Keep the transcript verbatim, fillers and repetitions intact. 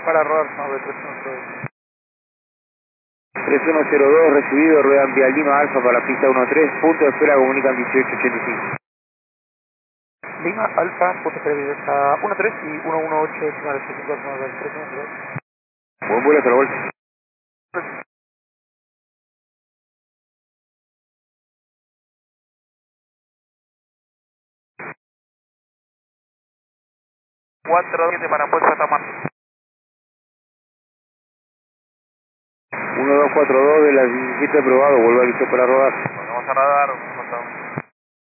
Para rodar, no, de tres uno cero dos. tres uno cero dos, recibido, ruedan vía Lima Alfa para la pista uno tres, punto de espera comunican dieciocho ochenta y cinco. Lima Alfa, punto espera, uno tres y uno uno ocho, decimales, tres uno cero dos. Buen vuelo hasta la vuelta. cuatro dos siete para Puerto Tamar. uno dos cuatro dos de las diecisiete aprobado, vuelvo a listo para rodar. Vamos a radar.